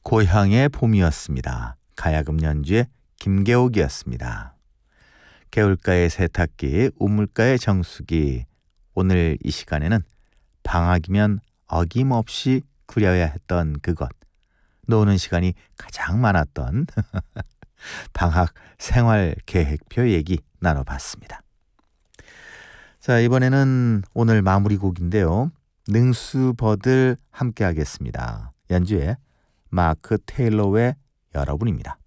고향의 봄이었습니다. 가야금 연주의 김계옥이었습니다. 개울가의 세탁기, 우물가의 정수기. 오늘 이 시간에는 방학이면 어김없이 그려야 했던 그것, 노는 시간이 가장 많았던 방학 생활 계획표 얘기 나눠봤습니다. 자, 이번에는 오늘 마무리 곡인데요. 능수버들 함께 하겠습니다. 연주에 마크 테일러의 여러분입니다.